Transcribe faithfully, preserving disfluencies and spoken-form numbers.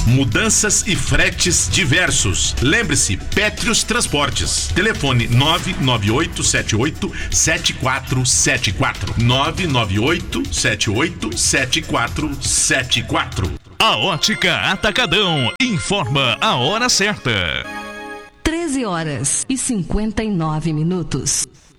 Mudanças e fretes diversos. Lembre-se, Pétrios Transportes. Telefone nove nove oito sete oito sete quatro sete quatro. nove nove oito sete oito sete quatro sete quatro. A Ótica Atacadão informa a hora certa. treze horas e cinquenta e nove minutos.